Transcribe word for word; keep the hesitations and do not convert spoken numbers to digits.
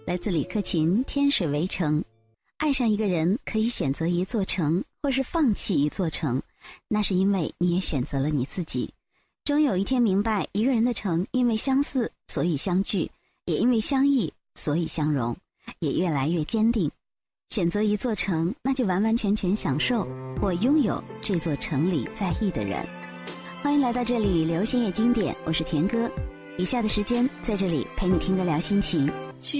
来自李克勤《天水围城》。爱上一个人，可以选择一座城，或是放弃一座城，那是因为你也选择了你自己。终有一天明白，一个人的城，因为相似，所以相聚，也因为相异，所以相融，也越来越坚定。选择一座城，那就完完全全享受或拥有这座城里在意的人。欢迎来到这里，流行也经典，我是田哥。以下的时间在这里陪你听歌聊心情。